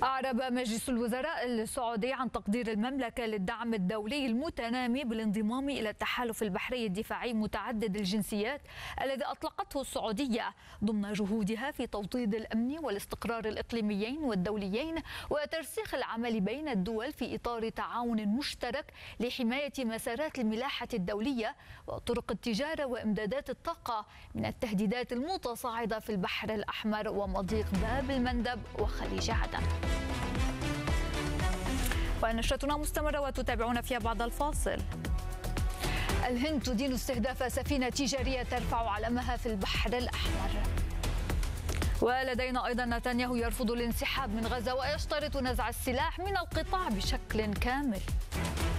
أعرب مجلس الوزراء السعودي عن تقدير المملكة للدعم الدولي المتنامي بالانضمام إلى التحالف البحري الدفاعي متعدد الجنسيات الذي أطلقته السعودية ضمن جهودها في توطيد الأمن والاستقرار الإقليميين والدوليين وترسيخ العمل بين الدول في إطار تعاون مشترك لحماية مسارات الملاحة الدولية وطرق التجارة وإمدادات الطاقة من التهديدات المتصاعدة في البحر الأحمر ومضيق باب المندب وخليج عدن. ونشرتنا مستمرة وتتابعون فيها بعد الفاصل. الهند تدين استهداف سفينة تجارية ترفع علمها في البحر الأحمر. ولدينا أيضا نتنياهو يرفض الانسحاب من غزة ويشترط نزع السلاح من القطاع بشكل كامل.